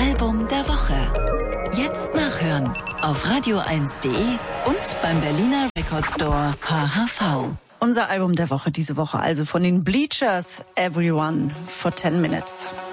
Album der Woche. Jetzt nachhören auf radio1.de und beim Berliner Record Store HHV. Unser Album der Woche diese Woche also von den Bleachers, Everyone for 10 Minutes.